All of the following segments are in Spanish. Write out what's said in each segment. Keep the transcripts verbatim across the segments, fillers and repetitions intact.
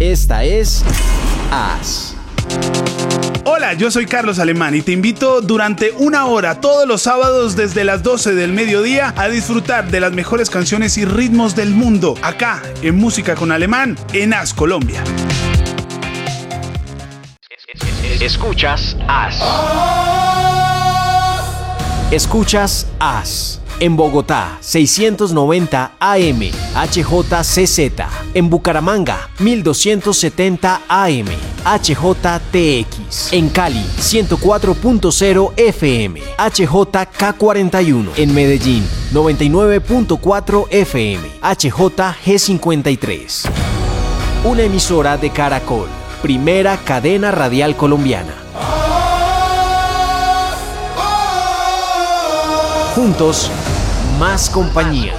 Esta es As. Hola, yo soy Carlos Alemán y te invito durante una hora todos los sábados desde las doce del mediodía a disfrutar de las mejores canciones y ritmos del mundo, acá en Música con Alemán, en As Colombia. Escuchas As. Escuchas As. En Bogotá, seiscientos noventa A M, H J C Z. En Bucaramanga, mil doscientos setenta A M, H J T X. En Cali, ciento cuatro punto cero F M, H J K cuarenta y uno. En Medellín, noventa y nueve punto cuatro F M, H J G cincuenta y tres. Una emisora de Caracol, primera cadena radial colombiana. Juntos, más compañía.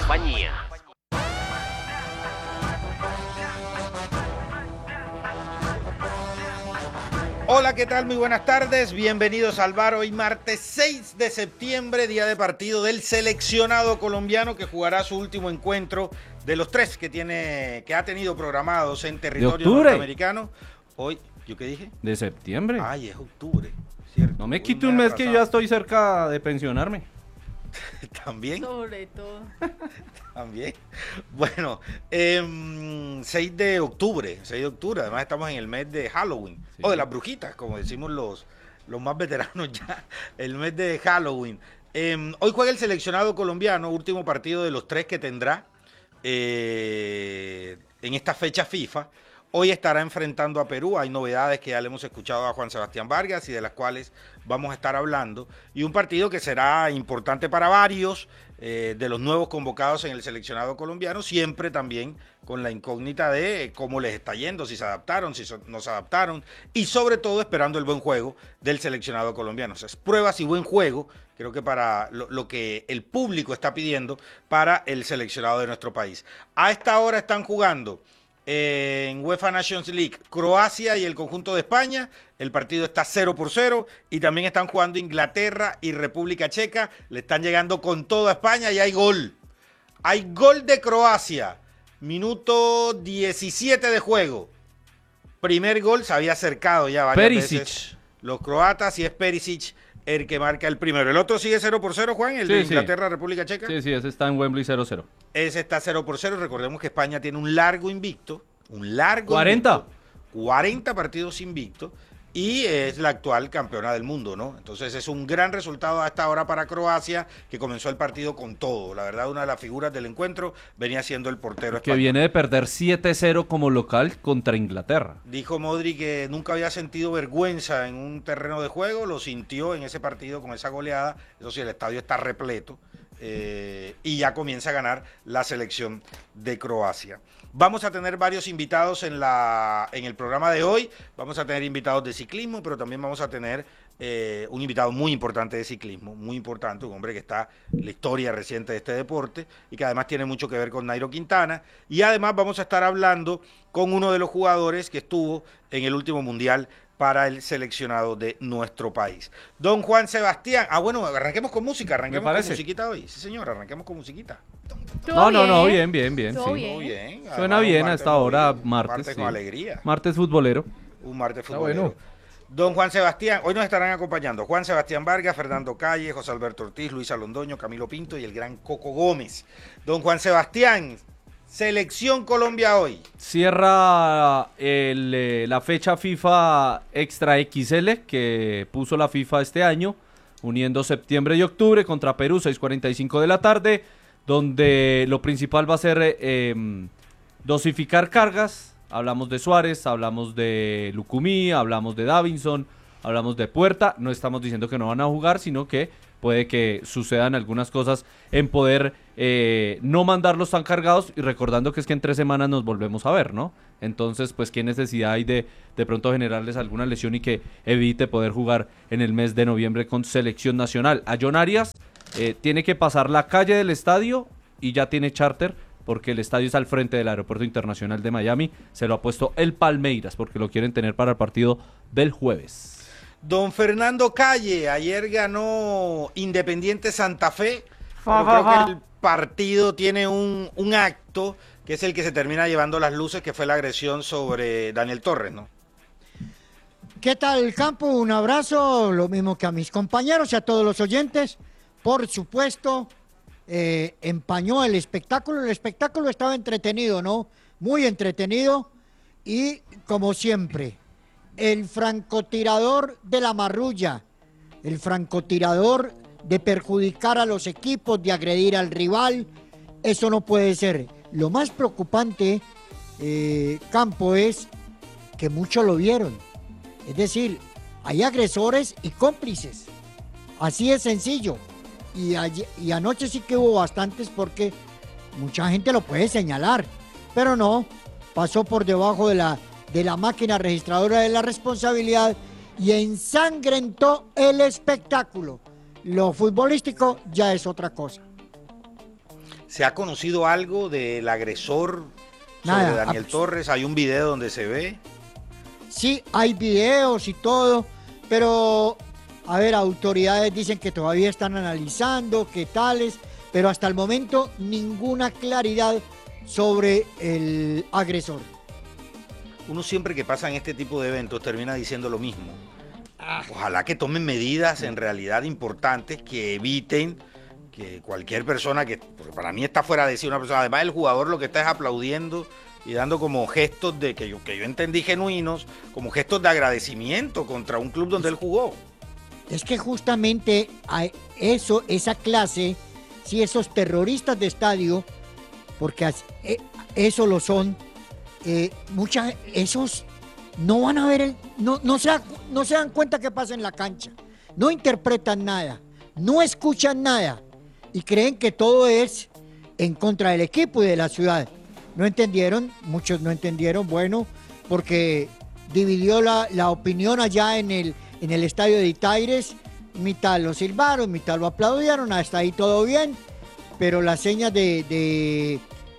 Hola, ¿qué tal? Muy buenas tardes. Bienvenidos al bar. Hoy martes seis de septiembre, día de partido del seleccionado colombiano que jugará su último encuentro de los tres que tiene, que ha tenido programados en territorio norteamericano. Hoy, ¿yo qué dije? De septiembre. Ay, es octubre, ¿cierto? No me Hoy quite me un he mes que atrasado. ya estoy cerca de pensionarme. También. Sobre todo. También. Bueno, eh, seis de octubre, seis de octubre, además estamos en el mes de Halloween, Sí. o de las brujitas, como decimos los, los más veteranos ya, el mes de Halloween. Eh, hoy juega el seleccionado colombiano, último partido de los tres que tendrá eh, en esta fecha FIFA. Hoy estará enfrentando a Perú. Hay novedades que ya le hemos escuchado a Juan Sebastián Vargas y de las cuales vamos a estar hablando. Y un partido que será importante para varios eh, de los nuevos convocados en el seleccionado colombiano, siempre también con la incógnita de cómo les está yendo, si se adaptaron, si so- no se adaptaron, y sobre todo esperando el buen juego del seleccionado colombiano. O sea, es pruebas y buen juego, creo que para lo, lo que el público está pidiendo para el seleccionado de nuestro país. A esta hora están jugando en UEFA Nations League, Croacia y el conjunto de España. El partido está cero por cero y también están jugando Inglaterra y República Checa. Le están llegando con todo a España y hay gol. Hay gol de Croacia. Minuto diecisiete de juego. Primer gol, se había acercado ya varias Perisic. veces los croatas y es Perisic el que marca el primero. El otro sigue cero por cero, Juan, el Sí, de sí. Inglaterra, República Checa. Sí, sí, ese está en Wembley cero cero. Ese está cero por cero. Recordemos que España tiene un largo invicto. Un largo cuarenta. invicto. cuarenta partidos invicto. Y es la actual campeona del mundo, ¿no? Entonces es un gran resultado a esta hora para Croacia, que comenzó el partido con todo. La verdad, una de las figuras del encuentro venía siendo el portero Que español. viene de perder siete cero como local contra Inglaterra. Dijo Modric que nunca había sentido vergüenza en un terreno de juego, lo sintió en ese partido con esa goleada. Eso sí, el estadio está repleto eh, y ya comienza a ganar la selección de Croacia. Vamos a tener varios invitados en, la, en el programa de hoy. Vamos a tener invitados de ciclismo, pero también vamos a tener eh, un invitado muy importante de ciclismo, muy importante, un hombre que está en la historia reciente de este deporte y que además tiene mucho que ver con Nairo Quintana. Y además vamos a estar hablando con uno de los jugadores que estuvo en el último mundial para el seleccionado de nuestro país. Don Juan Sebastián. Ah, bueno, arranquemos con música, arranquemos con parece. musiquita hoy. Sí, señor, arranquemos con musiquita. No, no, no, bien, bien, bien. Todo Sí. bien. Muy bien. Suena Además, un bien a martes esta hora, movido, un martes. martes sí. con alegría. Martes futbolero. Un martes Está futbolero. bueno. Don Juan Sebastián, hoy nos estarán acompañando Juan Sebastián Vargas, Fernando Calle, José Alberto Ortiz, Luisa Londoño, Camilo Pinto y el gran Coco Gómez. Don Juan Sebastián, Selección Colombia hoy. Cierra el, eh, la fecha FIFA Extra X L que puso la FIFA este año, uniendo septiembre y octubre contra Perú, seis cuarenta y cinco de la tarde, donde lo principal va a ser eh, eh, dosificar cargas. Hablamos de Suárez, hablamos de Lucumí, hablamos de Davinson, hablamos de Puerta. No estamos diciendo que no van a jugar, sino que puede que sucedan algunas cosas en poder eh, no mandarlos tan cargados, y recordando que es que en tres semanas nos volvemos a ver, ¿no? Entonces, pues, ¿qué necesidad hay de de pronto generarles alguna lesión y que evite poder jugar en el mes de noviembre con selección nacional? A John Arias eh, tiene que pasar la calle del estadio y ya tiene charter, porque el estadio está al frente del Aeropuerto Internacional de Miami. Se lo ha puesto el Palmeiras, porque lo quieren tener para el partido del jueves. Don Fernando Calle, ayer ganó Independiente Santa Fe, pero creo que el partido tiene un, un acto que es el que se termina llevando las luces, que fue la agresión sobre Daniel Torres, ¿no? ¿Qué tal, Campo? Un abrazo, lo mismo que a mis compañeros y a todos los oyentes. Por supuesto, eh, empañó el espectáculo. El espectáculo estaba entretenido, ¿no? Muy entretenido. Y, como siempre, el francotirador de la marrulla, el francotirador de perjudicar a los equipos, de agredir al rival, eso no puede ser. Lo más preocupante, eh, Campo, es que muchos lo vieron. Es decir, hay agresores y cómplices. Así es sencillo. Y, ayer, y anoche sí que hubo bastantes porque mucha gente lo puede señalar. Pero no, pasó por debajo de la, de la máquina registradora de la responsabilidad y ensangrentó el espectáculo. Lo futbolístico ya es otra cosa. ¿Se ha conocido algo del agresor Nada, sobre Daniel Torres? Hay un video donde se ve. Sí, hay videos y todo, pero, a ver, autoridades dicen que todavía están analizando, qué tales, pero hasta el momento ninguna claridad sobre el agresor. Uno siempre que pasa en este tipo de eventos termina diciendo lo mismo. Ojalá que tomen medidas en realidad importantes que eviten que cualquier persona que, porque para mí está fuera de sí una persona, además el jugador lo que está es aplaudiendo y dando como gestos de que yo, que yo entendí genuinos, como gestos de agradecimiento contra un club donde él jugó. Es que justamente a eso, esa clase, si esos terroristas de estadio, porque eso lo son, eh, muchas, esos no van a ver, el, no, no, se, no se dan cuenta qué pasa en la cancha, no interpretan nada, no escuchan nada y creen que todo es en contra del equipo y de la ciudad. No entendieron, muchos no entendieron, bueno, porque dividió la, la opinión allá en el, en el estadio de Itaires, mitad lo silbaron, mitad lo aplaudieron, hasta ahí todo bien, pero las señas de, de,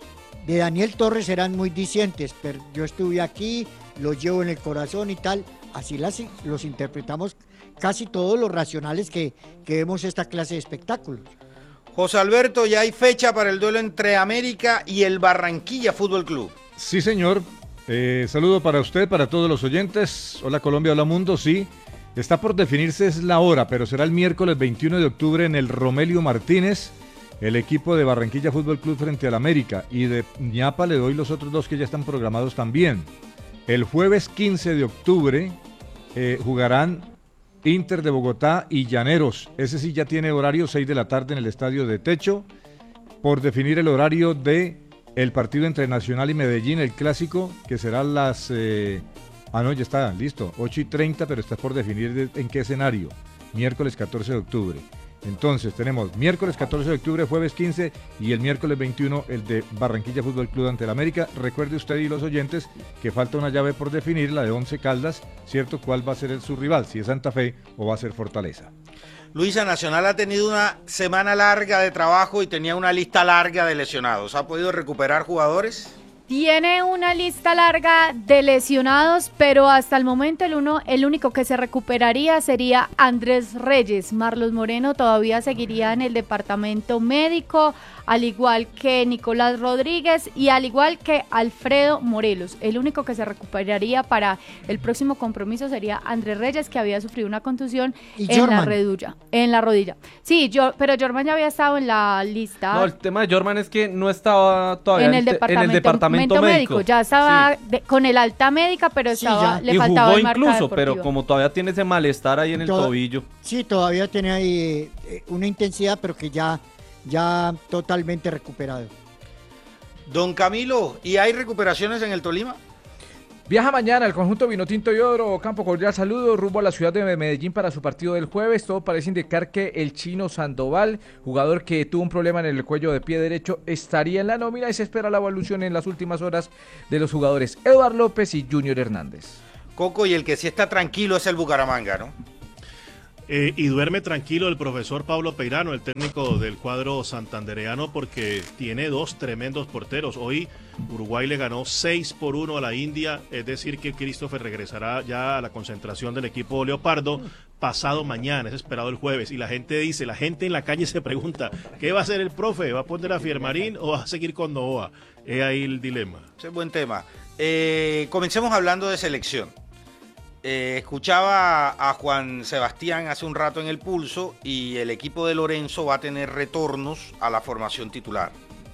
de Daniel Torres eran muy dicientes, pero yo estuve aquí, los llevo en el corazón y tal, así las, los interpretamos casi todos los racionales que, que vemos esta clase de espectáculos. José Alberto, ya hay fecha para el duelo entre América y el Barranquilla Fútbol Club. Sí, señor. Eh, saludo para usted, para todos los oyentes. Hola Colombia, hola mundo. Sí, está por definirse es la hora, pero será el miércoles veintiuno de octubre en el Romelio Martínez, el equipo de Barranquilla Fútbol Club frente al América. Y de ñapa le doy los otros dos que ya están programados también. El jueves quince de octubre eh, jugarán Inter de Bogotá y Llaneros. Ese sí ya tiene horario, seis de la tarde en el estadio de Techo, por definir el horario de el partido entre Nacional y Medellín, el clásico, que será las... Eh, ah, no, ya está, listo, ocho y treinta, pero está por definir de, en qué escenario, miércoles catorce de octubre. Entonces tenemos miércoles catorce de octubre, jueves quince y el miércoles veintiuno el de Barranquilla Fútbol Club ante el América. Recuerde usted y los oyentes que falta una llave por definir, la de Once Caldas, ¿cierto? ¿Cuál va a ser el, su rival? Si es Santa Fe o va a ser Fortaleza. Luisa, Nacional ha tenido una semana larga de trabajo y tenía una lista larga de lesionados. ¿Ha podido recuperar jugadores? Tiene una lista larga de lesionados, pero hasta el momento el, uno, el único que se recuperaría sería Andrés Reyes. Marlos Moreno todavía seguiría en el departamento médico, al igual que Nicolás Rodríguez y al igual que Alfredo Morelos. El único que se recuperaría para el próximo compromiso sería Andrés Reyes, que había sufrido una contusión en la, redulla, en la rodilla. Sí, yo, pero Jorman ya había estado en la lista. No, el tema de Jorman es que no estaba todavía en el departamento, en el departamento médico. médico. Ya estaba sí. de, con el alta médica, pero sí, estaba, le y faltaba jugó el marca incluso, deportiva. Pero como todavía tiene ese malestar ahí en el Toda, tobillo. Sí, todavía tiene ahí eh, una intensidad, pero que ya... ya totalmente recuperado. Don Camilo, ¿y hay recuperaciones en el Tolima? Viaja mañana el conjunto Vinotinto y Oro, campo cordial saludo, rumbo a la ciudad de Medellín para su partido del jueves. Todo parece indicar que el chino Sandoval, jugador que tuvo un problema en el cuello de pie derecho, estaría en la nómina y se espera la evolución en las últimas horas de los jugadores Eduardo López y Junior Hernández. Coco, y el que sí está tranquilo es el Bucaramanga, ¿no? Eh, y duerme tranquilo el profesor Pablo Peirano, el técnico del cuadro santandereano, porque tiene dos tremendos porteros. Hoy Uruguay le ganó seis por uno a la India, es decir que Christopher regresará ya a la concentración del equipo Leopardo pasado mañana, es esperado el jueves. Y la gente dice, la gente en la calle se pregunta, ¿qué va a hacer el profe? ¿Va a poner a Fiermarín o va a seguir con Novoa? He ahí el dilema. Ese es buen tema. Eh, comencemos hablando de selección. Eh, escuchaba a Juan Sebastián hace un rato en el Pulso y el equipo de Lorenzo va a tener retornos a la formación titular.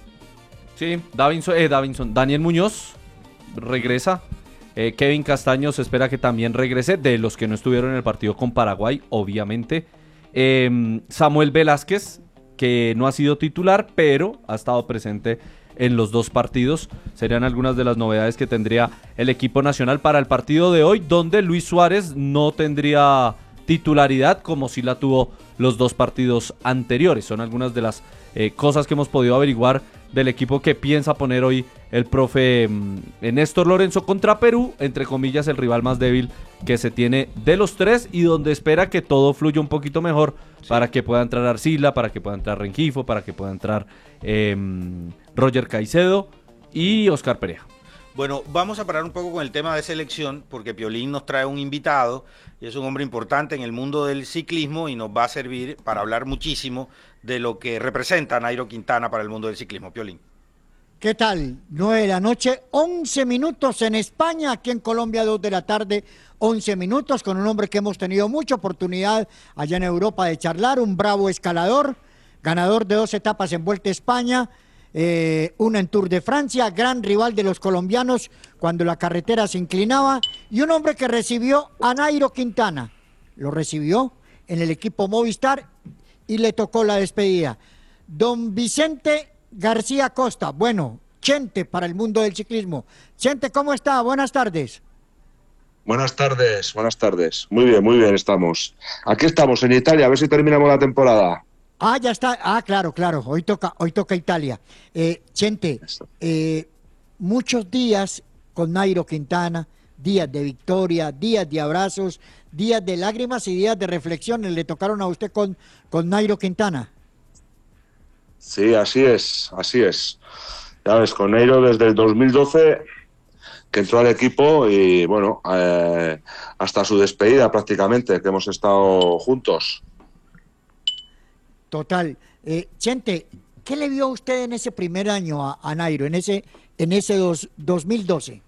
Sí, Davinson, eh, Davinson, Daniel Muñoz regresa. Eh, Kevin Castaño se espera que también regrese, de los que no estuvieron en el partido con Paraguay, obviamente. Eh, Samuel Velázquez, que no ha sido titular, pero ha estado presente en los dos partidos. Serían algunas de las novedades que tendría el equipo nacional para el partido de hoy, donde Luis Suárez no tendría titularidad como si la tuvo los dos partidos anteriores. Son algunas de las eh, cosas que hemos podido averiguar del equipo que piensa poner hoy el profe eh, Néstor Lorenzo contra Perú, entre comillas el rival más débil que se tiene de los tres, y donde espera que todo fluya un poquito mejor, sí, para que pueda entrar Arcila, para que pueda entrar Rengifo, para que pueda entrar eh, Roger Caicedo y Oscar Perea. Bueno, vamos a parar un poco con el tema de selección, porque Piolín nos trae un invitado, y es un hombre importante en el mundo del ciclismo, y nos va a servir para hablar muchísimo de lo que representa Nairo Quintana para el mundo del ciclismo. Piolín. ¿Qué tal? nueve de la noche, once minutos en España, aquí en Colombia dos de la tarde, once minutos, con un hombre que hemos tenido mucha oportunidad allá en Europa de charlar, un bravo escalador, ganador de dos etapas en Vuelta a España, eh, una en Tour de Francia, gran rival de los colombianos cuando la carretera se inclinaba, y un hombre que recibió a Nairo Quintana, lo recibió en el equipo Movistar y le tocó la despedida. Don Vicente García Costa, bueno, Chente para el mundo del ciclismo. Chente, ¿cómo está? Buenas tardes. Buenas tardes, buenas tardes. Muy bien, muy bien estamos. Aquí estamos en Italia, a ver si terminamos la temporada. Ah, ya está. Ah, claro, claro. Hoy toca, hoy toca Italia. Eh, Chente, eh, muchos días con Nairo Quintana, días de victoria, días de abrazos, días de lágrimas y días de reflexiones. ¿Le tocaron a usted con, con Nairo Quintana? Sí, así es, así es. Ya ves, con Nairo desde el dos mil doce que entró al equipo y bueno, eh, hasta su despedida prácticamente, que hemos estado juntos. Total. Eh, Chente, ¿qué le vio a usted en ese primer año a, a Nairo, en ese, en ese dos, dos mil doce?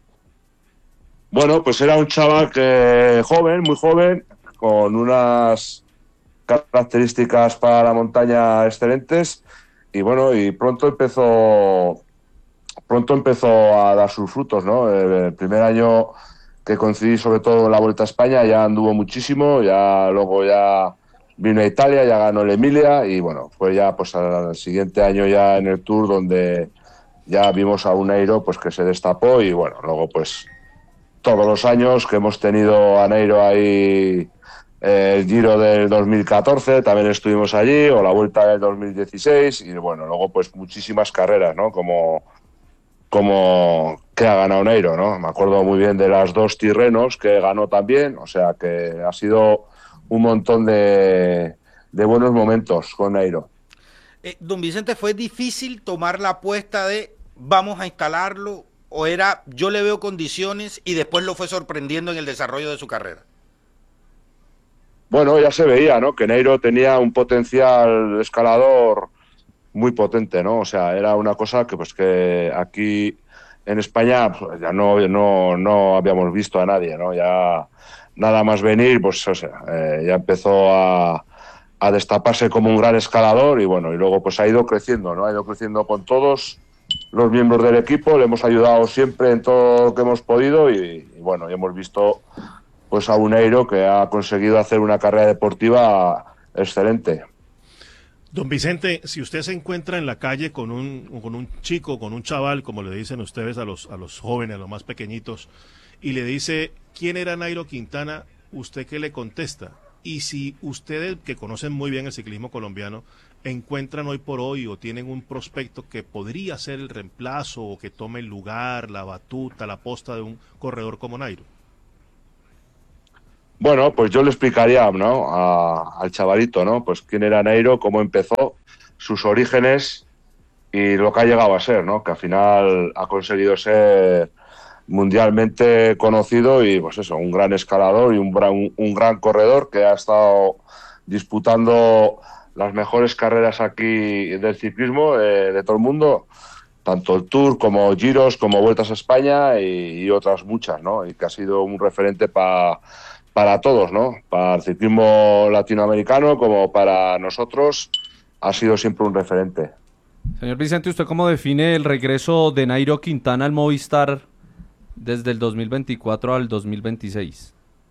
Bueno, pues era un chaval que joven, muy joven, con unas características para la montaña excelentes, y bueno, y pronto empezó pronto empezó a dar sus frutos, ¿no? El primer año que coincidí sobre todo en la Vuelta a España ya anduvo muchísimo, ya luego ya vino a Italia, ya ganó el Emilia, y bueno, fue ya pues al siguiente año ya en el Tour donde ya vimos a un Nairo pues que se destapó, y bueno, luego pues todos los años que hemos tenido a Nairo ahí, eh, el Giro del dos mil catorce también estuvimos allí, o la Vuelta del dos mil dieciséis, y bueno, luego pues muchísimas carreras, ¿no? Como, como que ha ganado Nairo, ¿no? Me acuerdo muy bien de las dos Tirrenos que ganó también, o sea que ha sido un montón de, de buenos momentos con Nairo. Eh, don Vicente, ¿fue difícil tomar la apuesta de vamos a instalarlo, o era yo le veo condiciones y después lo fue sorprendiendo en el desarrollo de su carrera? Bueno, ya se veía, ¿no? Que Nairo tenía un potencial escalador muy potente, ¿no? O sea, era una cosa que pues que aquí en España pues, ya no, no, no habíamos visto a nadie, ¿no? Ya nada más venir, pues o sea, eh, ya empezó a, a destaparse como un gran escalador, y bueno, y luego pues ha ido creciendo, ¿no? Ha ido creciendo con todos los miembros del equipo, le hemos ayudado siempre en todo lo que hemos podido, y, y bueno, y hemos visto pues a un Nairo que ha conseguido hacer una carrera deportiva excelente. Don Vicente, si usted se encuentra en la calle con un, con un chico, con un chaval, como le dicen ustedes a los, a los jóvenes, a los más pequeñitos, y le dice quién era Nairo Quintana, ¿usted qué le contesta? Y si ustedes, que conocen muy bien el ciclismo colombiano, encuentran hoy por hoy o tienen un prospecto que podría ser el reemplazo o que tome el lugar, la batuta, la posta de un corredor como Nairo. Bueno, pues yo le explicaría, ¿no? A, al chavalito, ¿no? Pues quién era Nairo, cómo empezó, sus orígenes y lo que ha llegado a ser, ¿no? Que al final ha conseguido ser mundialmente conocido y, pues eso, un gran escalador y un gran, un, un gran corredor que ha estado disputando las mejores carreras aquí del ciclismo, eh, de todo el mundo. tanto el Tour como Giros, como Vueltas a España y, y otras muchas, ¿no? Y que ha sido un referente pa, para todos, ¿no? Para el ciclismo latinoamericano como para nosotros, ha sido siempre un referente. Señor Vicente, ¿usted cómo define el regreso de Nairo Quintana al Movistar desde el dos mil veinticuatro al dos mil veintiséis?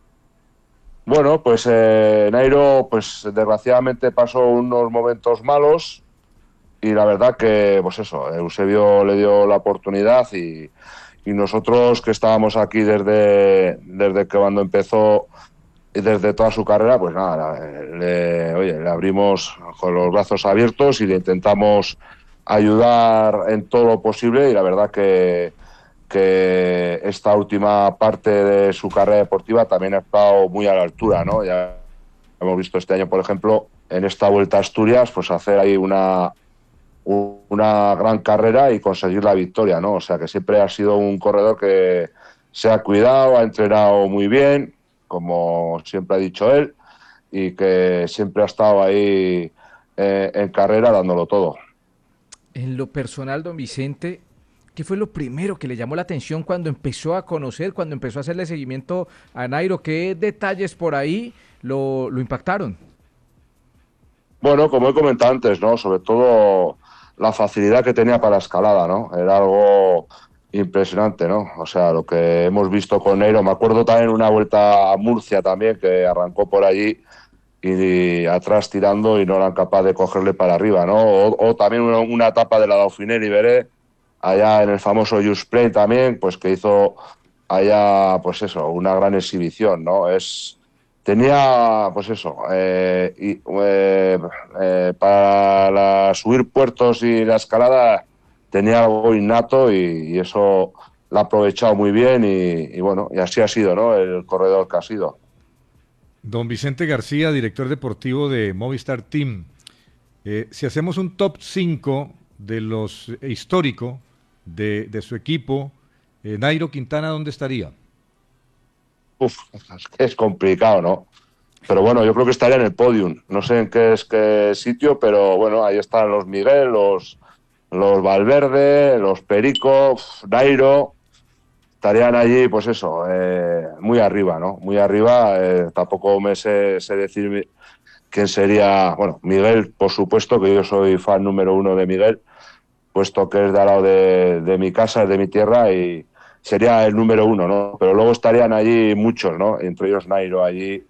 Bueno, pues eh, Nairo, pues desgraciadamente pasó unos momentos malos y la verdad que, pues eso, Eusebio le dio la oportunidad y, y nosotros que estábamos aquí desde, desde que cuando empezó y desde toda su carrera, pues nada, le, oye, le abrimos con los brazos abiertos y le intentamos ayudar en todo lo posible y la verdad que, que esta última parte de su carrera deportiva también ha estado muy a la altura, ¿no? Ya hemos visto este año, por ejemplo, en esta Vuelta a Asturias, pues hacer ahí una una gran carrera y conseguir la victoria, ¿no? O sea que siempre ha sido un corredor que se ha cuidado, ha entrenado muy bien, como siempre ha dicho él, y que siempre ha estado ahí eh, en carrera dándolo todo. En lo personal, don Vicente, ¿qué fue lo primero que le llamó la atención cuando empezó a conocer, cuando empezó a hacerle seguimiento a Nairo? ¿Qué detalles por ahí lo, lo impactaron? Bueno, como he comentado antes, ¿no? Sobre todo la facilidad que tenía para la escalada, ¿no? Era algo impresionante, ¿no? O sea, lo que hemos visto con Nairo, me acuerdo también una vuelta a Murcia también, que arrancó por allí y, y atrás tirando y no eran capaces de cogerle para arriba, ¿no? O, o también una, una etapa de la Dauphiné Libéré, allá en el famoso Just Play también, pues que hizo allá, pues eso, una gran exhibición, ¿no? Es... Tenía, pues eso, eh, y, eh, eh, para la, subir puertos y la escalada tenía algo innato y, y eso lo ha aprovechado muy bien y, y bueno, y así ha sido, ¿no? El corredor que ha sido. Don Vicente García, director deportivo de Movistar Team. Eh, si hacemos un top cinco de los eh, histórico de, de su equipo, eh, Nairo Quintana, ¿dónde estaría? Uf, es complicado, ¿no? Pero bueno, yo creo que estaría en el podium. No sé en qué es qué sitio, pero bueno, ahí están los Miguel, los, los Valverde, los Perico, Nairo. Estarían allí, pues eso, eh, muy arriba, ¿no? Muy arriba. Eh, tampoco me sé, sé decir quién sería. Bueno, Miguel, por supuesto, que yo soy fan número uno de Miguel, puesto que es de al lado de, de mi casa, es de mi tierra y sería el número uno, ¿no? Pero luego estarían allí muchos, ¿no? Entre ellos Nairo, allí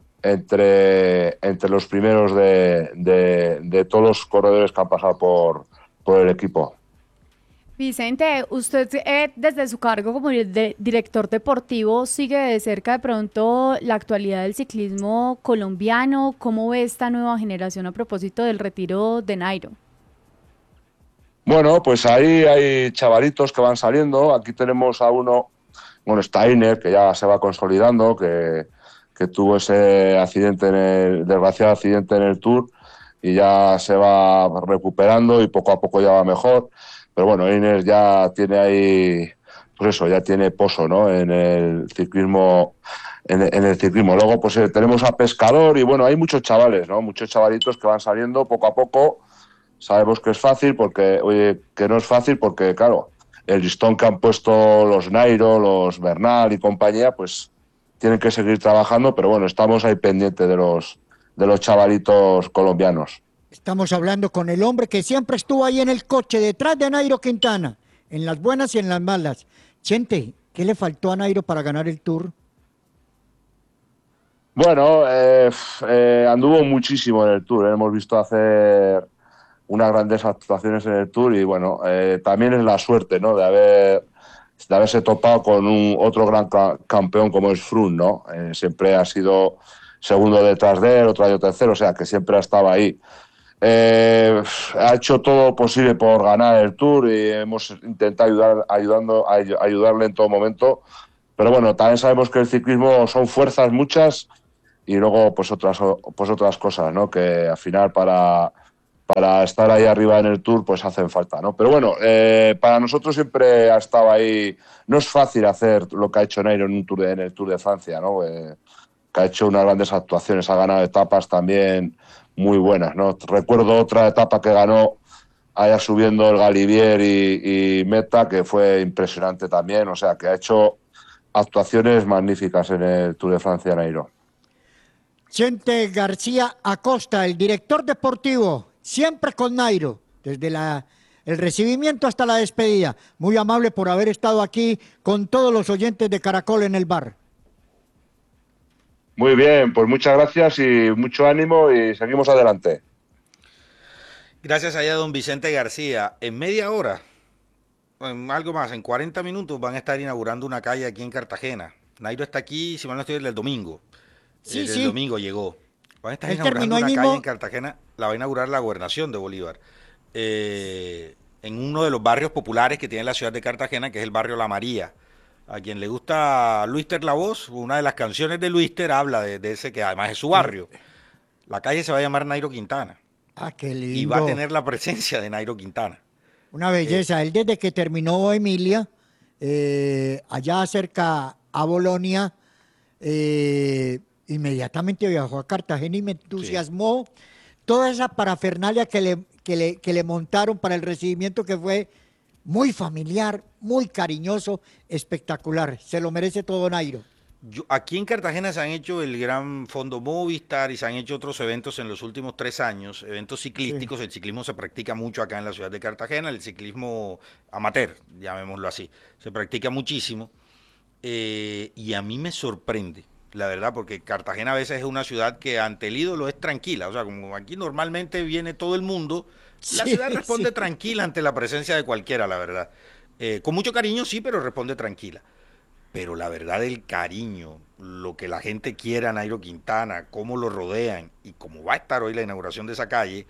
entre, entre los primeros de, de, de todos los corredores que han pasado por, por el equipo. Vicente, usted eh, desde su cargo como de director deportivo sigue de cerca de pronto la actualidad del ciclismo colombiano. ¿Cómo ve esta nueva generación a propósito del retiro de Nairo? Bueno, pues ahí hay chavalitos que van saliendo. Aquí tenemos a uno, bueno, Steiner, que ya se va consolidando, que, que tuvo ese accidente, en el desgraciado accidente en el Tour y ya se va recuperando y poco a poco ya va mejor. Pero bueno, Steiner ya tiene ahí, pues eso, ya tiene pozo, ¿no? En el ciclismo, en, en el ciclismo. Luego, pues eh, tenemos a Pescador y bueno, hay muchos chavales, ¿no? Muchos chavalitos que van saliendo poco a poco. Sabemos que es fácil porque, oye, que no es fácil porque, claro, el listón que han puesto los Nairo, los Bernal y compañía, pues tienen que seguir trabajando, pero bueno, estamos ahí pendientes de los, de los chavalitos colombianos. Estamos hablando con el hombre que siempre estuvo ahí en el coche, detrás de Nairo Quintana, en las buenas y en las malas. Chente, ¿qué le faltó a Nairo para ganar el Tour? Bueno, eh, eh, anduvo muchísimo en el Tour, ¿eh? Hemos visto hacer unas grandes actuaciones en el Tour y bueno, eh, también es la suerte, ¿no? De haber de haberse topado con un otro gran ca campeón como es Froome, ¿no? Eh, siempre ha sido segundo detrás de él, otro año tercero, o sea que siempre ha estado ahí. Eh, ha hecho todo posible por ganar el Tour y hemos intentado ayudar, ayudando, a ayudarle en todo momento, pero bueno, también sabemos que el ciclismo son fuerzas muchas y luego pues otras, pues otras cosas, ¿no? Que al final para para estar ahí arriba en el Tour, pues hacen falta, ¿no? Pero bueno, eh, para nosotros siempre ha estado ahí. No es fácil hacer lo que ha hecho Nairo en, un tour de, en el Tour de Francia, ¿no? Eh, que ha hecho unas grandes actuaciones, ha ganado etapas también muy buenas, ¿no? Recuerdo otra etapa que ganó allá subiendo el Galivier y, y Meta, que fue impresionante también, o sea, que ha hecho actuaciones magníficas en el Tour de Francia, Nairo. Chente García Acosta, el director deportivo, siempre con Nairo, desde la, el recibimiento hasta la despedida. Muy amable por haber estado aquí con todos los oyentes de Caracol en el bar. Muy bien, pues muchas gracias y mucho ánimo y seguimos adelante. Gracias allá a don Vicente García. En media hora, en algo más, en cuarenta minutos van a estar inaugurando una calle aquí en Cartagena. Nairo está aquí, si mal no estoy, desde el domingo. Sí, Desde sí. el domingo llegó. Van a estar Él inaugurando terminó ahí una mismo. calle en Cartagena, la va a inaugurar la gobernación de Bolívar. Eh, en uno de los barrios populares que tiene la ciudad de Cartagena, que es el barrio La María. A quien le gusta Luister La Voz, una de las canciones de Luister habla de, de ese que además es su barrio. La calle se va a llamar Nairo Quintana. Ah, qué lindo. Y va a tener la presencia de Nairo Quintana. Una belleza. Él desde que terminó Emilia, eh, allá cerca a Bolonia, eh, inmediatamente viajó a Cartagena y me entusiasmó toda esa parafernalia que le, que, le, que le montaron para el recibimiento, que fue muy familiar, muy cariñoso, espectacular. Se lo merece todo Nairo. Yo, aquí en Cartagena se han hecho el Gran Fondo Movistar y se han hecho otros eventos en los últimos tres años, eventos ciclísticos. Sí. El ciclismo se practica mucho acá en la ciudad de Cartagena, el ciclismo amateur, llamémoslo así, se practica muchísimo. Eh, y a mí me sorprende, la verdad, porque Cartagena a veces es una ciudad que ante el ídolo es tranquila. O sea, como aquí normalmente viene todo el mundo, sí, la ciudad responde sí. tranquila ante la presencia de cualquiera, la verdad. Eh, con mucho cariño, sí, pero responde tranquila. Pero la verdad, el cariño, lo que la gente quiere a Nairo Quintana, cómo lo rodean y cómo va a estar hoy la inauguración de esa calle,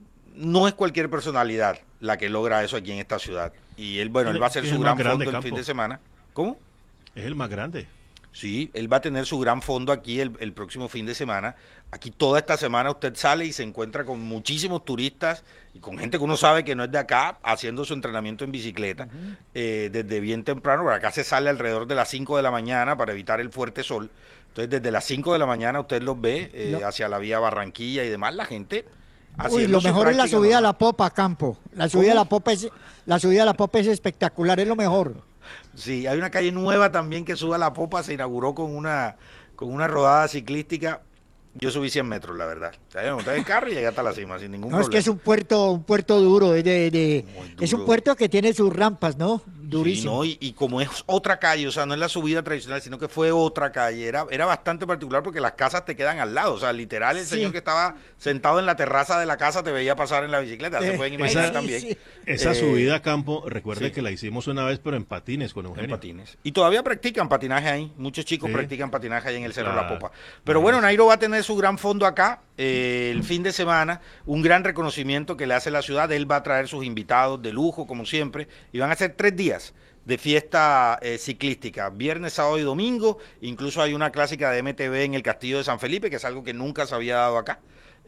no es cualquier personalidad la que logra eso aquí en esta ciudad. Y él, bueno, él va a hacer su gran fondo el fin de semana. ¿Cómo? Es el más grande. Sí, él va a tener su gran fondo aquí el, el próximo fin de semana. Aquí toda esta semana usted sale y se encuentra con muchísimos turistas y con gente que uno sabe que no es de acá, haciendo su entrenamiento en bicicleta, uh-huh. eh, desde bien temprano. Por acá se sale alrededor de las cinco de la mañana para evitar el fuerte sol. Entonces desde las cinco de la mañana usted los ve eh, no. hacia la vía Barranquilla y demás, la gente... Uy, lo mejor es la subida a la Popa, Campo. La subida a la Popa es, la subida a la Popa es espectacular, es lo mejor. Sí, hay una calle nueva también que sube a la Popa, se inauguró con una, con una rodada ciclística. Yo subí cien metros, la verdad. O sea, yo monté el carro y llegué hasta la cima sin ningún no, problema. Es que es un puerto, un puerto duro, es, de, de, duro. Es un puerto que tiene sus rampas, ¿no? Durísimo. Sí, ¿no? Y, y como es otra calle, o sea, no es la subida tradicional, sino que fue otra calle, era, era bastante particular porque las casas te quedan al lado, o sea, literal el sí. señor que estaba sentado en la terraza de la casa te veía pasar en la bicicleta, eh, se pueden imaginar esa, también. Sí. Esa eh, subida a campo, recuerde sí. que la hicimos una vez, pero en patines con Eugenio. En patines. Y todavía practican patinaje ahí, muchos chicos sí. practican patinaje ahí en el Cerro de la Popa. Pero ah, bueno, Nairo va a tener su gran fondo acá, eh, el fin de semana, un gran reconocimiento que le hace la ciudad, él va a traer sus invitados de lujo, como siempre, y van a ser tres días de fiesta eh, ciclística, viernes, sábado y domingo. Incluso hay una clásica de M T V en el Castillo de San Felipe, que es algo que nunca se había dado acá,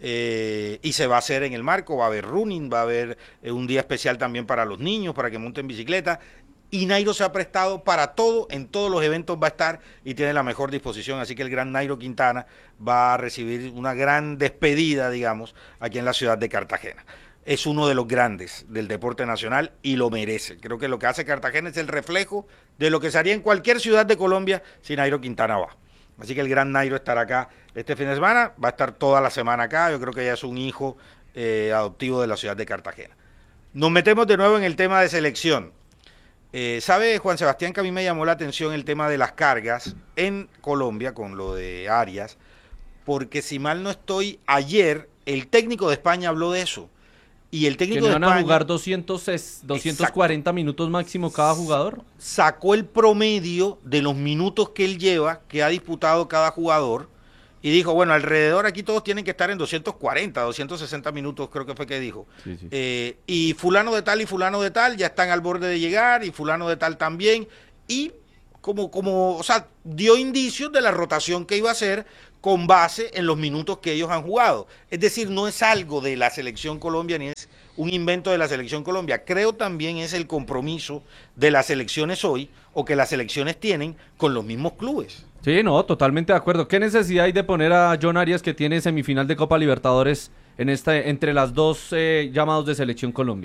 eh, y se va a hacer en el marco, va a haber running, va a haber eh, un día especial también para los niños, para que monten bicicleta, y Nairo se ha prestado para todo, en todos los eventos va a estar y tiene la mejor disposición, así que el gran Nairo Quintana va a recibir una gran despedida, digamos, aquí en la ciudad de Cartagena. Es uno de los grandes del deporte nacional y lo merece. Creo que lo que hace Cartagena es el reflejo de lo que se haría en cualquier ciudad de Colombia si Nairo Quintana va. Así que el gran Nairo estará acá este fin de semana, va a estar toda la semana acá. Yo creo que ya es un hijo eh, adoptivo de la ciudad de Cartagena. Nos metemos de nuevo en el tema de selección. Eh, ¿Sabe, Juan Sebastián, que a mí me llamó la atención el tema de las cargas en Colombia con lo de Arias? Porque si mal no estoy, ayer el técnico de España habló de eso. Y el técnico ¿Que de van España, a jugar doscientos, doscientos cuarenta exacto. minutos máximo cada jugador? Sacó el promedio de los minutos que él lleva, que ha disputado cada jugador, y dijo, bueno, alrededor aquí todos tienen que estar en doscientos cuarenta, doscientos sesenta minutos, creo que fue que dijo. Sí, sí. Eh, y fulano de tal y fulano de tal ya están al borde de llegar, y fulano de tal también, y como, como, o sea, dio indicios de la rotación que iba a hacer con base en los minutos que ellos han jugado. Es decir, no es algo de la selección Colombia, ni es un invento de la selección Colombia. Creo también es el compromiso de las selecciones hoy, o que las selecciones tienen con los mismos clubes. Sí, no, totalmente de acuerdo. ¿Qué necesidad hay de poner a John Arias, que tiene semifinal de Copa Libertadores, en esta, entre las dos eh, llamados de selección Colombia?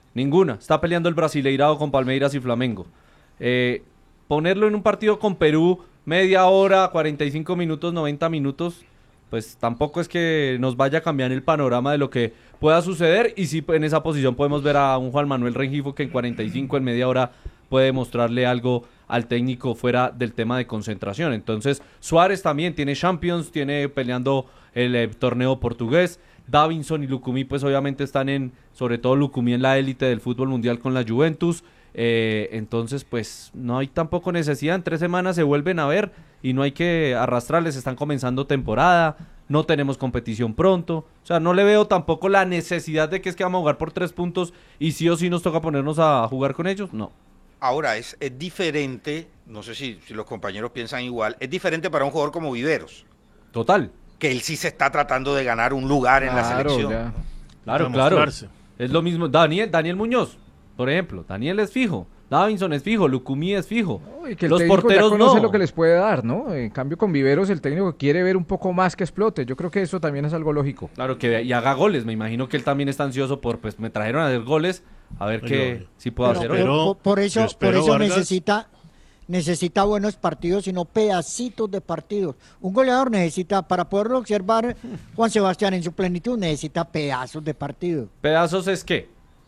Ninguna. Está peleando el Brasileirao con Palmeiras y Flamengo. Eh, ponerlo en un partido con Perú, media hora, cuarenta y cinco minutos, noventa minutos, pues tampoco es que nos vaya a cambiar el panorama de lo que pueda suceder. Y sí, en esa posición podemos ver a un Juan Manuel Rengifo que en cuarenta y cinco, en media hora, puede mostrarle algo al técnico fuera del tema de concentración. Entonces, Suárez también tiene Champions, tiene peleando el eh, torneo portugués. Davinson y Lucumí, pues obviamente están en, sobre todo Lucumí en la élite del fútbol mundial con la Juventus. Eh, entonces, pues no hay tampoco necesidad. En tres semanas se vuelven a ver y no hay que arrastrarles. Están comenzando temporada, no tenemos competición pronto. O sea, no le veo tampoco la necesidad de que es que vamos a jugar por tres puntos y sí o sí nos toca ponernos a jugar con ellos. No. Ahora, es, es diferente, no sé si, si los compañeros piensan igual, es diferente para un jugador como Viveros. Total. Que él sí se está tratando de ganar un lugar en la Claro, selección. ya. Claro, Para claro. mostrarse. Es lo mismo. Daniel, Daniel Muñoz, por ejemplo. Daniel es fijo. Davinson es fijo. Lucumí es fijo. Y que el Los técnico porteros ya conoce no. lo que les puede dar, ¿no? En cambio, con Viveros, el técnico quiere ver un poco más que explote. Yo creo que eso también es algo lógico. Claro, que y haga goles. Me imagino que él también está ansioso por, pues, me trajeron a hacer goles. A ver Oye, qué oye. si puedo Pero- hacer pero hoy. Pero- por, por eso, yo espero, por eso Vargas. necesita, necesita buenos partidos y no pedacitos de partidos. Un goleador necesita, para poderlo observar, Juan Sebastián en su plenitud, necesita pedazos de partido. ¿Pedazos es qué?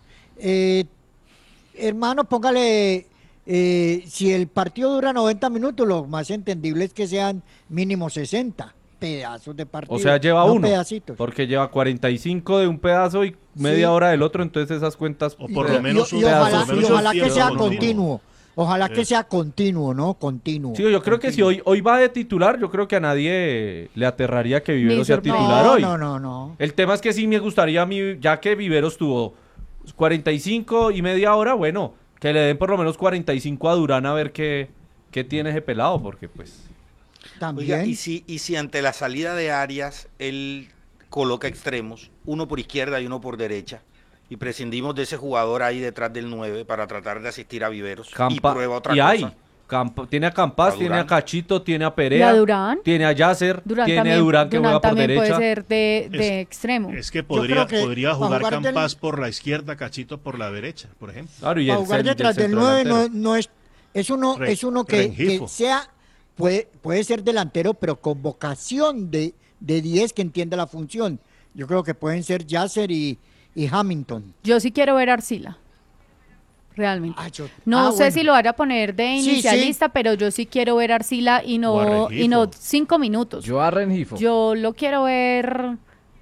Eh, hermano, póngale, eh, si el partido dura noventa minutos, lo más entendible es que sean mínimo sesenta pedazos de partido. O sea, lleva no uno. pedacitos. Porque lleva cuarenta y cinco de un pedazo y media Sí. hora del otro. Entonces esas cuentas... O por Y- lo y- menos y, un ojalá, pedazo, y menos ojalá un que tiempo sea continuo. continuo. Ojalá que Eh. sea continuo, ¿no? Continuo. Sí, yo creo que si hoy, hoy va de titular, yo creo que a nadie le aterraría que Viveros Ni sea sorpresa. titular no, hoy. no, no, no. El tema es que sí me gustaría a mí, ya que Viveros tuvo cuarenta y cinco y media hora, bueno, que le den por lo menos cuarenta y cinco a Durán a ver qué, qué tiene ese pelado, porque pues... También. Oiga, y si, y si ante la salida de Arias él coloca extremos, uno por izquierda y uno por derecha, y prescindimos de ese jugador ahí detrás del nueve para tratar de asistir a Viveros y Campa, prueba otra y cosa. hay, Campa- tiene a Campas, A tiene a Durán. Cachito, tiene a ¿Y Perea, a Durán? tiene a Yasser, Durán tiene a también, Durán que Durán juega por también derecha. puede ser de, de Es- extremo. Es que creo podría, que podría para jugar jugar del- Campas por la izquierda, Cachito por la derecha, por ejemplo. Claro, y Para el jugar cen- y el detrás del centro nueve no, delantero. no es, es uno, Re- es uno que, que Rengifo. sea, puede, puede ser delantero, pero con vocación de, de diez que entienda la función. Yo creo que pueden ser Yasser y, y Hamilton. Yo sí quiero ver a Arcila. Realmente. Ah, yo- No ah, sé bueno. si lo vaya a poner de Sí, inicialista, pero yo sí quiero ver a Arcila y O a no, Rengifo. y no cinco minutos. Yo, Yo a Rengifo. lo quiero ver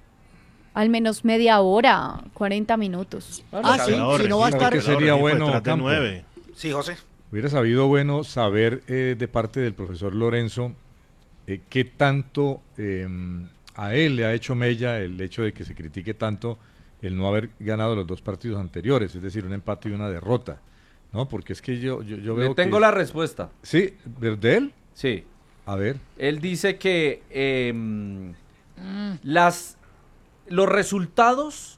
al menos media hora, cuarenta minutos. Ah, sí, Pelado si no va a Rengifo, estar... que pelado sería Rengifo bueno, detrás del Campo. nueve. Sí, José. Hubiera sabido bueno saber eh, de parte del profesor Lorenzo eh, qué tanto eh, a él le ha hecho mella el hecho de que se critique tanto el no haber ganado los dos partidos anteriores, es decir, un empate y una derrota, ¿no? Porque es que yo, yo, yo veo Le tengo que... la respuesta. Sí, ¿de él? Sí. A ver. Él dice que em, las, los resultados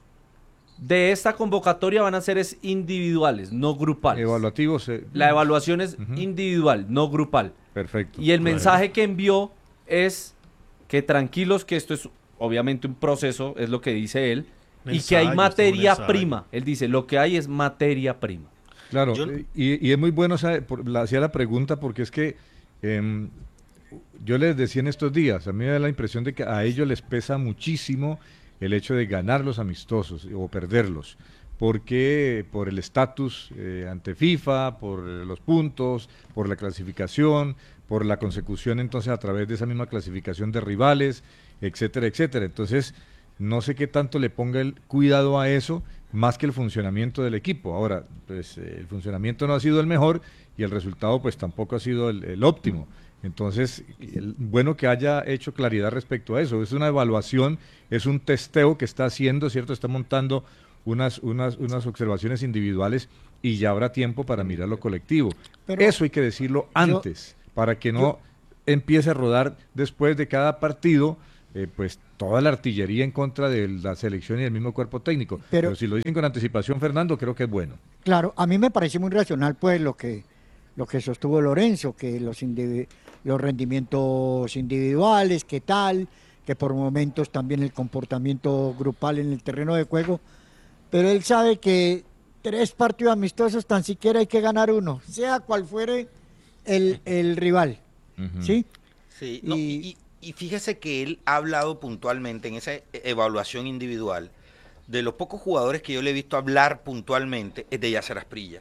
de esta convocatoria van a ser es individuales, no grupales. Evaluativos. eh, La evaluación es Ujú. individual, no grupal. Perfecto. Y el Claro. mensaje que envió es que tranquilos, que esto es obviamente un proceso, es lo que dice él, Un y que hay ensayo, materia esto es un ensayo. prima. Él dice, lo que hay es materia prima. Claro, Yo- eh, y, y es muy bueno, sabe, por- la, hacía la pregunta porque es que em, yo les decía en estos días, a mí me da la impresión de que a ellos les pesa muchísimo el hecho de ganar los amistosos o perderlos, porque por el estatus eh, ante FIFA, por los puntos, por la clasificación, por la consecución entonces a través de esa misma clasificación de rivales, etcétera, etcétera. Entonces, no sé qué tanto le ponga el cuidado a eso, más que el funcionamiento del equipo. Ahora, pues eh, el funcionamiento no ha sido el mejor y el resultado pues tampoco ha sido el, el óptimo. Entonces, el- bueno que haya hecho claridad respecto a eso. Es una evaluación, es un testeo que está haciendo, ¿cierto? Está montando unas, unas, unas observaciones individuales y ya habrá tiempo para mirar lo colectivo. Pero eso hay que decirlo antes, para que no yo- empiece a rodar después de cada partido eh, pues toda la artillería en contra de la selección y del mismo cuerpo técnico. Pero, Pero- si lo dicen con anticipación, Fernando, creo que es bueno. Claro, a mí me parece muy racional pues lo que lo que sostuvo Lorenzo, que los indivi- los rendimientos individuales, que tal, que por momentos también el comportamiento grupal en el terreno de juego, pero él sabe que tres partidos amistosos, tan siquiera hay que ganar uno, sea cual fuere el, el rival. Uh-huh. ¿Sí? Sí, no, y, y, y fíjese que él ha hablado puntualmente en esa evaluación individual. De los pocos jugadores que yo le he visto hablar puntualmente es de Yasser Asprilla.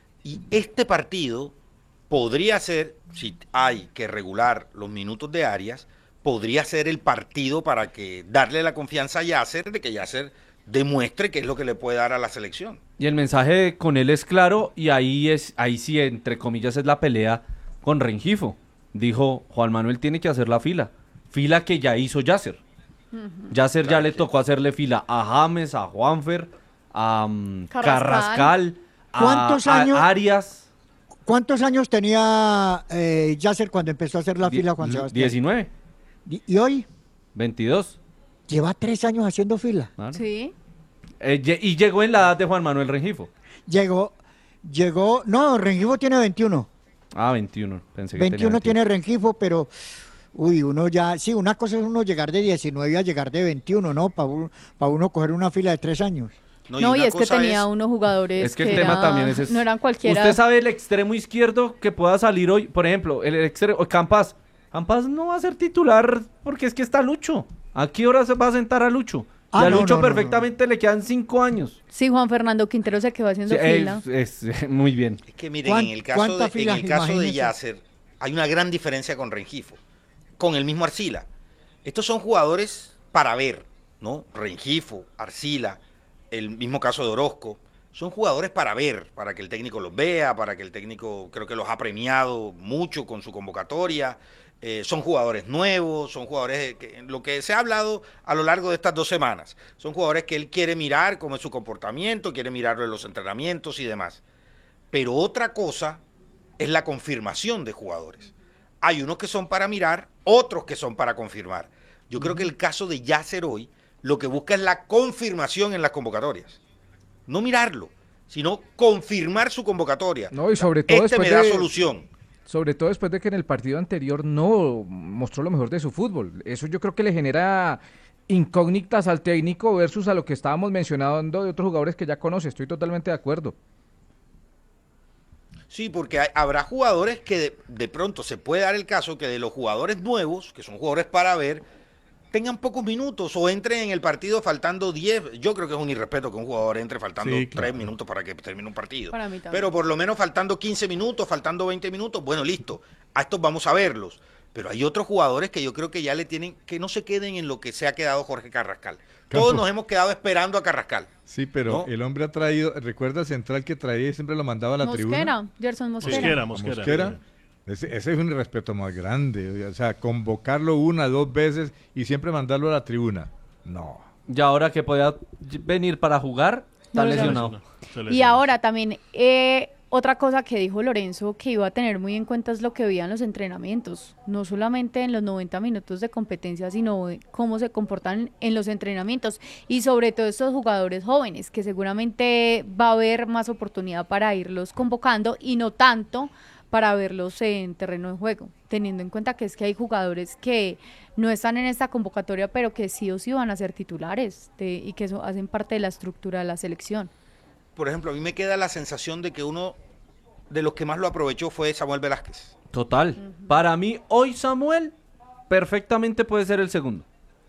Y este partido podría ser, si hay que regular los minutos de Arias, podría ser el partido para que darle la confianza a Yasser, de que Yasser demuestre qué es lo que le puede dar a la selección. Y el mensaje con él es claro, y ahí es, ahí sí, entre comillas, es la pelea con Rengifo. Dijo, Juan Manuel tiene que hacer la fila, fila que ya hizo Yasser. Uh-huh. Yasser claro, ya le sí. tocó hacerle fila a James, a Juanfer, a um, Carrascal, Carrascal ¿Cuántos a, años, a Arias. ¿Cuántos años tenía eh, Yasser cuando empezó a hacer la fila, Juan Sebastián? diecinueve. ¿Y, y hoy? veintidós. Lleva tres años haciendo fila. Claro. Sí. Eh, y llegó en la edad de Juan Manuel Rengifo. Llegó, llegó, no, Rengifo tiene veintiuno. Ah, veintiuno, pensé que veintiuno tenía tiene Rengifo, pero, uy, uno ya, sí, una cosa es uno llegar de diecinueve a llegar de veintiuno, ¿no? Para uno, pa uno coger una fila de tres años. No, y, no, y es que tenía es, unos jugadores es que, que el tema era, también es, es no eran cualquiera. Usted sabe el extremo izquierdo que pueda salir hoy, por ejemplo, el extremo, Campas. Campas no va a ser titular porque es que está Lucho. ¿A qué hora se va a sentar a Lucho? Ah, y a no, Lucho no, perfectamente no, no. le quedan cinco años. Sí, Juan Fernando Quintero se quedó haciendo sí, fila. Es, es, muy bien. Es que miren, en el caso, de, en el caso de Yasser hay una gran diferencia con Rengifo, con el mismo Arcila. Estos son jugadores para ver, ¿no? Rengifo, Arcila, el mismo caso de Orozco. Son jugadores para ver, para que el técnico los vea, para que el técnico creo que los ha premiado mucho con su convocatoria. Eh, son jugadores nuevos, son jugadores, que, lo que se ha hablado a lo largo de estas dos semanas, son jugadores que él quiere mirar cómo es su comportamiento, quiere mirarlo en los entrenamientos y demás. Pero otra cosa es la confirmación de jugadores. Hay unos que son para mirar, otros que son para confirmar. Yo creo que el caso de Yasser hoy lo que busca es la confirmación en las convocatorias. No mirarlo, sino confirmar su convocatoria. No, y sobre todo este me da de... solución. Sobre todo después de que en el partido anterior no mostró lo mejor de su fútbol. Eso yo creo que le genera incógnitas al técnico versus a lo que estábamos mencionando de otros jugadores que ya conoce. Estoy totalmente de acuerdo. Sí, porque hay, habrá jugadores que de, de pronto se puede dar el caso que de los jugadores nuevos, que son jugadores para ver, tengan pocos minutos o entren en el partido faltando diez. Yo creo que es un irrespeto que un jugador entre faltando sí, claro. tres minutos para que termine un partido. Para mí también. Pero por lo menos faltando quince minutos, faltando veinte minutos, bueno, listo. A estos vamos a verlos. Pero hay otros jugadores que yo creo que ya le tienen, que no se queden en lo que se ha quedado Jorge Carrascal. Todos Campo. Nos hemos quedado esperando a Carrascal. Sí, pero ¿no? El hombre ha traído, recuerda Central que traía y siempre lo mandaba a la Mosquera, tribuna. Gerson Mosquera. Mosquera, Mosquera. Mosquera. Ese, ese es un irrespeto más grande, o sea, convocarlo una, dos veces y siempre mandarlo a la tribuna. No. Y ahora que podía venir para jugar, está no, lesionado. lesionado. Y ahora también, eh, otra cosa que dijo Lorenzo que iba a tener muy en cuenta es lo que veían los entrenamientos. No solamente en los noventa minutos de competencia, sino cómo se comportan en los entrenamientos. Y sobre todo estos jugadores jóvenes, que seguramente va a haber más oportunidad para irlos convocando y no tanto para verlos en terreno de juego, teniendo en cuenta que es que hay jugadores que no están en esta convocatoria, pero que sí o sí van a ser titulares de, y que eso hacen parte de la estructura de la selección. Por ejemplo, a mí me queda la sensación de que uno de los que más lo aprovechó fue Samuel Velázquez. Total. Uh-huh. Para mí, hoy Samuel perfectamente puede ser el segundo.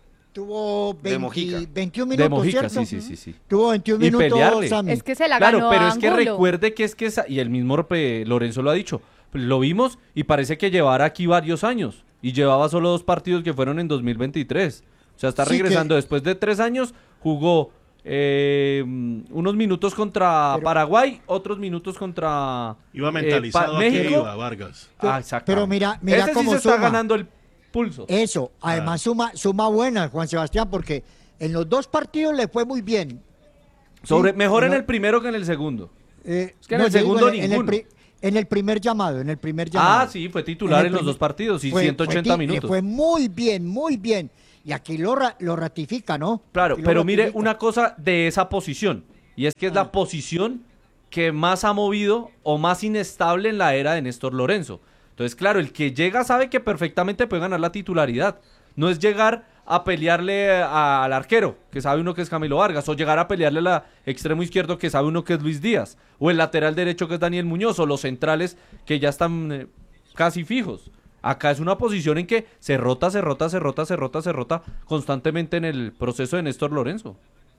Tuvo veinte, veintiún minutos, de Mojica, ¿cierto? sí, sí, sí, sí. Tuvo veintiún y minutos, pelearle. Sammy. Es que se la claro, ganó pero a es que Angulo. recuerde que es que, esa, y el mismo eh, Lorenzo lo ha dicho, lo vimos y parece que llevara aquí varios años, y llevaba solo dos partidos que fueron en dos mil veintitrés. O sea, está sí regresando que... después de tres años, jugó eh, unos minutos contra pero... Paraguay, otros minutos contra Iba mentalizado eh, pa- México. Iba Vargas. Pero, ah, exacto. Pero mira, mira Ese cómo sí se suma. está ganando el pulso. Eso, además ah. suma, suma buena, Juan Sebastián, porque en los dos partidos le fue muy bien. Sobre, sí, mejor en no, el primero que en el segundo. Eh, es que en no, el segundo digo, en, ninguno. En el, pri, en el primer llamado, en el primer llamado. Ah, sí, fue titular en, en los primer, dos partidos y fue, ciento ochenta fue, minutos. Fue muy bien, muy bien. Y aquí lo, lo ratifica, ¿no? Claro, aquí pero mire una cosa de esa posición, y es que es ah. la posición que más ha movido o más inestable en la era de Néstor Lorenzo. Entonces, claro, el que llega sabe que perfectamente puede ganar la titularidad. No es llegar a pelearle a- al arquero, que sabe uno que es Camilo Vargas, o llegar a pelearle al extremo izquierdo, que sabe uno que es Luis Díaz, o el lateral derecho, que es Daniel Muñoz, o los centrales, que ya están eh, casi fijos. Acá es una posición en que se rota, se rota, se rota, se rota, se rota constantemente en el proceso de Néstor Lorenzo.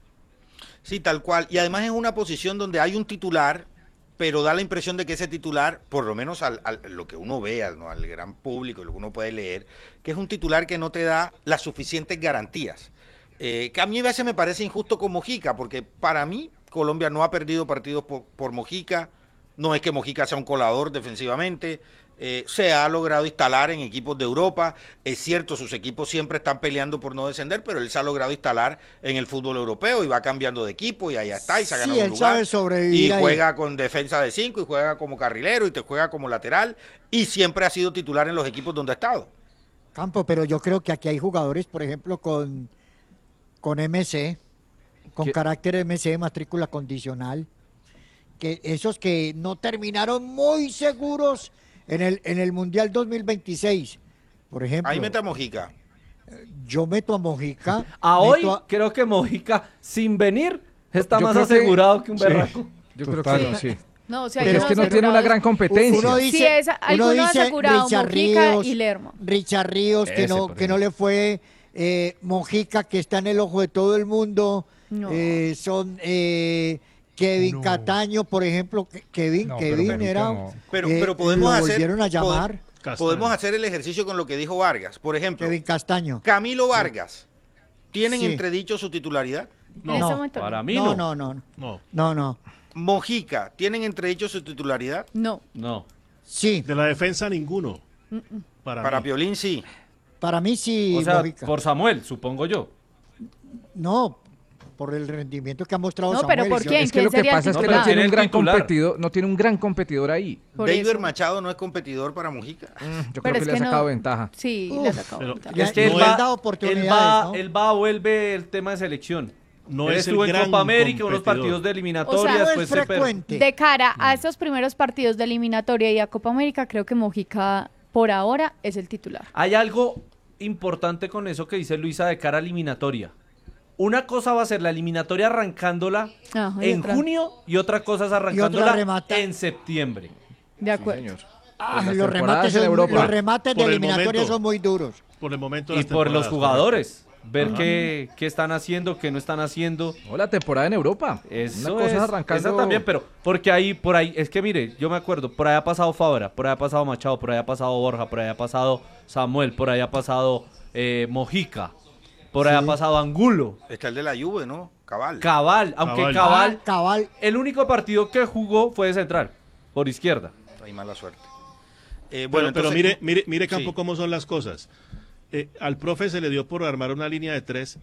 Sí, tal cual. Y además es una posición donde hay un titular, pero da la impresión de que ese titular, por lo menos al, al- lo que uno vea, ¿no? Al gran público, lo que uno puede leer, que es un titular que no te da las suficientes garantías. Eh, que a mí a veces me parece injusto con Mojica, porque para mí Colombia no ha perdido partidos por, por Mojica, no es que Mojica sea un colador defensivamente, eh, se ha logrado instalar en equipos de Europa, es cierto, sus equipos siempre están peleando por no descender, pero él se ha logrado instalar en el fútbol europeo y va cambiando de equipo y allá está y se ha Sí, ganado un él lugar. sabe sobrevivir Y ahí. juega con defensa de cinco y juega como carrilero y te juega como lateral y siempre ha sido titular en los equipos donde ha estado. Campo, pero yo creo que aquí hay jugadores, por ejemplo, con, con M C, con ¿Qué? carácter M C, matrícula condicional, que esos que no terminaron muy seguros en el, en el Mundial dos mil veintiséis. Por ejemplo, Ahí mete a Mojica. yo meto a Mojica. A hoy meto a- creo que Mojica, sin venir, está Yo más creo que- sí. que un sí. berraco. Yo creo Total. que no, sí. No, o sea, Pero hay es que no unos tiene una asegurados. gran competencia. Uno dice, Sí, es- uno algunos dice asegurados, Richard Mojica Ríos, y Lerma. Richard Ríos, que Ese, no, por que no le fue, eh, Mojica, que está en el ojo de todo el mundo, No. eh, son eh, Kevin No. Cataño, por ejemplo, que- Kevin, No, pero Kevin Mojica era, no. Pero, eh, pero podemos lo hacer volvieron a pod- llamar Castaño. podemos hacer el ejercicio con lo que dijo Vargas. Por ejemplo, Kevin Castaño. Camilo Vargas. ¿Tienen Sí. entredicho su titularidad? En ese No. momento Para no. mí No, no. no, no, No. no, no. Mojica, ¿tienen entredicho su titularidad? No. No. Sí, De la defensa, ninguno. Para, Para mí. Piolín sí. para mí sí, O sea, Mojica. por Samuel, supongo yo. No, por el rendimiento que ha mostrado No, Samuel. pero ¿por Yo- quién? Es que lo que sería el pasa es que titular? no tiene un El gran titular. competidor, no tiene un gran competidor ahí. Por David eso. Machado no es competidor para Mojica. Yo Pero creo es que le ha que no- sacado ventaja. Sí, Uf, le ha sacado pero- ventaja. Ya- Es que él no le han va, dado él oportunidades, va, ¿no? él va, vuelve el tema de selección. No él es el estuvo en gran Copa América, unos competidor. partidos de O eliminatorias, sea, no es pues se per- frecuente. De cara a estos primeros partidos de eliminatoria y a Copa América, creo que Mojica por ahora es el titular. Hay algo importante con eso que dice Luisa de cara a eliminatoria. Una cosa va a ser la eliminatoria arrancándola Ajá, y en otra- junio y otra cosa es otra arrancándola remata. en septiembre. De acuerdo. Señor. Ah, Pues las los temporadas remates, en son- Europa. los remates de Por el eliminatoria momento. son muy duros. Por el momento. Y las por los temporadas, jugadores, ver qué, qué están haciendo, qué no están haciendo. O la temporada en Europa. Eso Una cosa es, es arrancando. esa también, pero porque ahí, por ahí, es que mire, yo me acuerdo, por ahí ha pasado Fabra, por ahí ha pasado Machado, por ahí ha pasado Borja, por ahí ha pasado Samuel, por ahí ha pasado eh, Mojica, por ahí ha pasado Angulo, Está el de la Juve, ¿no? Cabal. Cabal, aunque Cabal. Cabal, Ah, cabal. el único partido que jugó fue de central, por izquierda. Hay mala suerte. Eh, Pero, bueno, pero entonces- mire, mire, mire Campo Sí. cómo son las cosas. Eh, al profe se le dio por armar una línea de tres.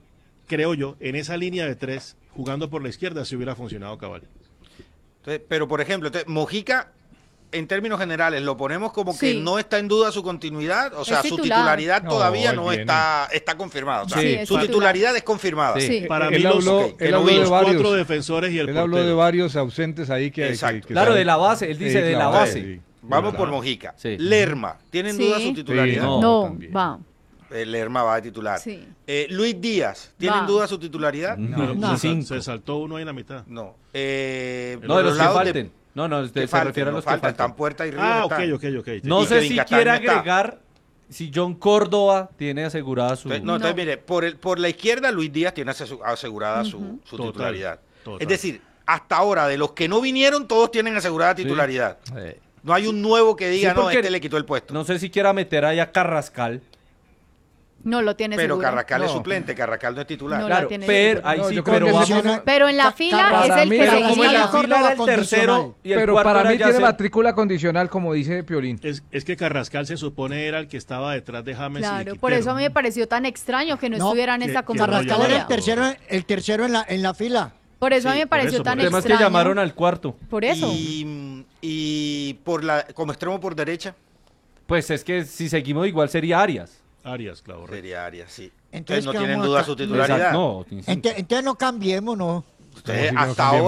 Creo yo, en esa línea de tres, jugando por la izquierda, si hubiera funcionado cabal. Entonces, pero por ejemplo, entonces, Mojica, en términos generales, lo ponemos como que Sí. no está en duda su continuidad, o sea, Es su titular. titularidad No, todavía él no viene. está, está confirmada. O sea, Sí, es su titular. titularidad es confirmada. Sí. Para Él mí, los, habló- ok, él los habló de cuatro varios- defensores y el Él habló portero. de varios ausentes ahí que... Exacto. que- que Claro, saben. de la base, él dice Sí, de la claro, base. sí. Vamos Claro. por Mojica. Sí. Lerma, ¿tienen Sí. duda su titularidad? Sí, No, No, también. va. Eh, Lerma va de titular. Sí. Eh, Luis Díaz, ¿tienen Va. duda su titularidad? No, No. Se, cinco. se saltó uno ahí en la mitad. No. Eh, No, de los que lados falten. No, no, que se falten, refiere a no los que faltan, faltan. están Puerta y Ríos. Ah, ok, están. ok, ok. No Y sé Kevin si Castaño quiere está. agregar si John Córdoba tiene asegurada su... Entonces, no, No. entonces mire, por, el, por la izquierda Luis Díaz tiene asesu- asegurada su, su Total, titularidad. total. Es decir, hasta ahora, de los que no vinieron, todos tienen asegurada titularidad. Eh, No hay un nuevo que diga, Sí, no, porque este le quitó el puesto. no sé si quiera meter ahí a Carrascal. No lo tiene Pero seguro. Carrascal es No. suplente, Carrascal no es titular. No la Claro, tiene pero, seguro. ahí No, sí, yo creo pero que vamos... funciona- Pero en la Ca- fila para es el mí- que Pero Pero como en la seguía. Córdoba fila era el tercero condicional. y el Pero cuarto para era mí ya tiene se- matrícula condicional, como dice Piolín. Es, es que Carrascal se supone era el que estaba detrás de James y de Claro, por eso a Quintero. mí me pareció tan extraño que no, No, estuviera en que- esta que no Carrascal era convocatoria. el tercero, el tercero en la, en la fila. Por eso a mí Sí, me por pareció eso, tan por eso. Además que extraño. llamaron al cuarto. Por eso. Y, y por la, como extremo por derecha, Pues es que si seguimos igual sería Arias. Arias, claro. correcto. sería Arias, sí. Entonces, Entonces no ¿qué tienen vamos duda a su ca- titularidad. Exacto, no, Ente- Entonces no cambiemos, ¿no? Ustedes No, si no hasta cambiemos.